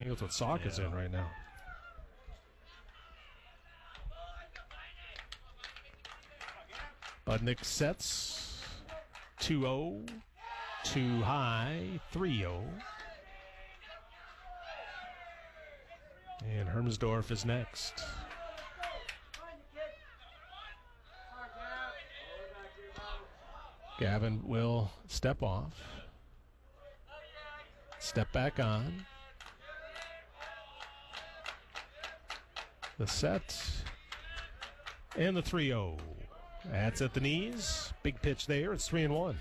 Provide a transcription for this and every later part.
think that's what Sauk is in right now. Budnick sets 2-0, too high, 3-0. And Hermsdorf is next. Gavin will step off. Step back on. The set. And the 3-0. That's at the knees. Big pitch there. It's 3-1.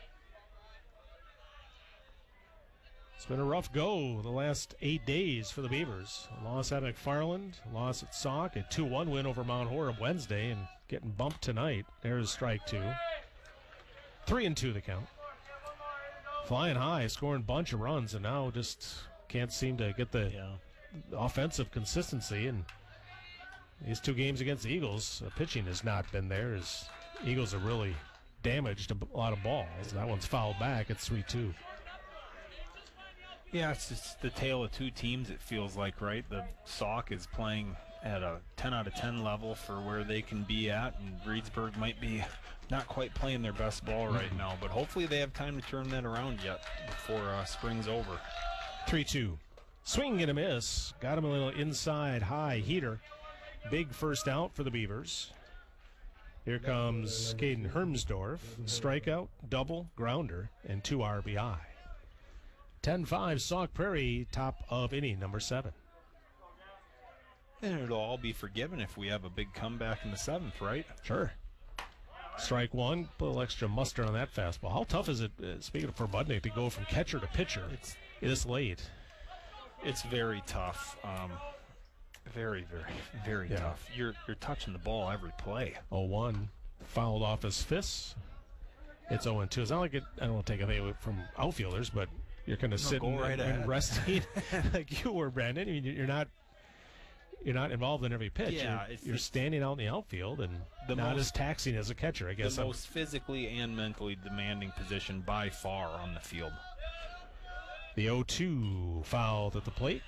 It's been a rough go the last 8 days for the Beavers. A loss at McFarland, a loss at Sauk, a 2-1 win over Mount Horeb Wednesday, and getting bumped tonight. There's strike two. 3-2 the count. Flying high, scoring a bunch of runs, and now just can't seem to get the offensive consistency. And these 2 games against the Eagles, pitching has not been there. As Eagles have really damaged a lot of balls. That one's fouled back. It's 3-2. Yeah, it's just the tale of 2 teams, it feels like, right? The Sauk is playing at a 10 out of 10 level for where they can be at, and Reedsburg might be not quite playing their best ball right now, but hopefully they have time to turn that around yet before spring's over. 3-2. Swing and a miss. Got him a little inside high heater. Big first out for the Beavers. Here comes Caden Hermsdorf. Strikeout, double, grounder, and 2 RBI. 10-5, Sauk Prairie, top of inning number 7. And it'll all be forgiven if we have a big comeback in the 7th, right? Sure. Strike one, put a little extra mustard on that fastball. How tough is it, speaking for Budnick, to go from catcher to pitcher this late? It's very tough. Very, very, very tough. You're touching the ball every play. 0-1, fouled off his fists. It's 0-2. It's not like I don't want to take away from outfielders, but you're kind of sitting and resting like you were, Brandon. I mean, you're not involved in every pitch. Yeah, you're standing out in the outfield and not as taxing as a catcher, I guess. The most physically and mentally demanding position by far on the field. The 0-2 fouled at the plate.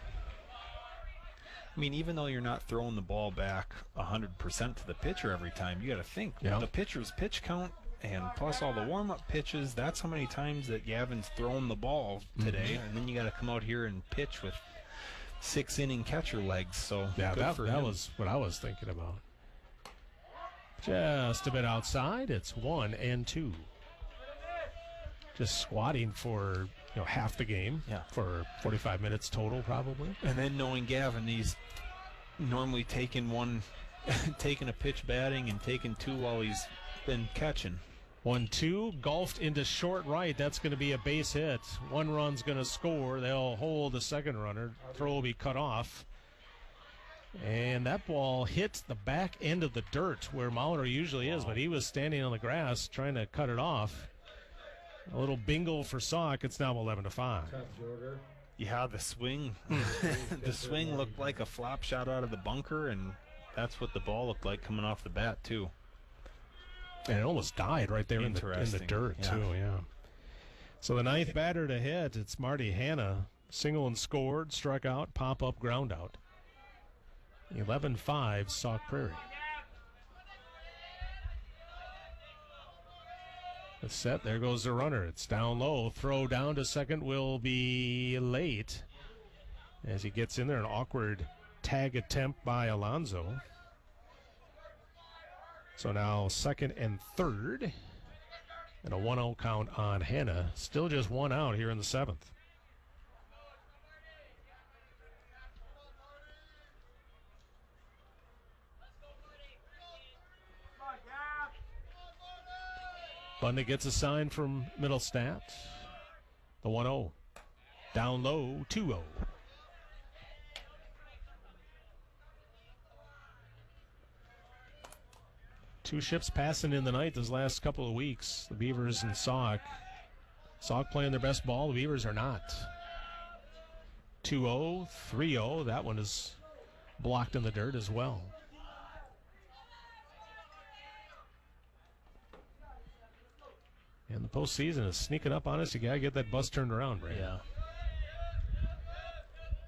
I mean, even though you're not throwing the ball back 100% to the pitcher every time, you got to think the pitcher's pitch count and plus all the warm-up pitches, that's how many times that Gavin's thrown the ball today, and then you got to come out here and pitch with 6-inning catcher legs. So yeah, that was what I was thinking about. Just a bit outside. It's 1-2. Just squatting for half the game. Yeah. For 45 minutes total, probably. And then knowing Gavin, he's normally taking a pitch batting and taking 2 while he's been catching. 1-2, golfed into short right. That's going to be a base hit. 1 run's going to score. They'll hold the second runner. Throw will be cut off. And that ball hit the back end of the dirt where Molitor usually is, but he was standing on the grass trying to cut it off. A little bingo for Sauk. It's now 11-5. Yeah, the swing. The swing looked like a flop shot out of the bunker, and that's what the ball looked like coming off the bat, too. And it almost died right there in the dirt, too, yeah. So the 9th batter to hit, it's Marty Hanna. Single and scored, struck out, pop-up, ground out. 11-5, Sauk Prairie. The set, there goes the runner. It's down low. Throw down to second will be late. As he gets in there, an awkward tag attempt by Alonzo. So now second and third. And a 1-0 count on Hanna. Still just 1 out here in the 7th. Budnick gets a sign from Middlestat. The 1-0. Down low, 2-0. Two ships passing in the night this last couple of weeks. The Beavers and Sauk. Sauk playing their best ball. The Beavers are not. 2-0, 3-0. That one is blocked in the dirt as well. And the postseason is sneaking up on us. You got to get that bus turned around, Brandon. Yeah.